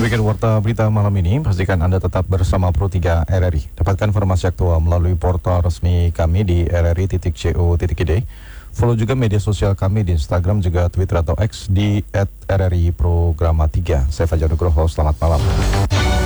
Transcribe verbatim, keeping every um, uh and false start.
Demikian warta berita malam ini. Pastikan Anda tetap bersama Pro tiga R R I. Dapatkan informasi aktual melalui portal resmi kami di r r i titik co titik i d. Follow juga media sosial kami di Instagram, juga Twitter atau X di et r r i programa tiga. Saya Fajar Nugroho, selamat malam.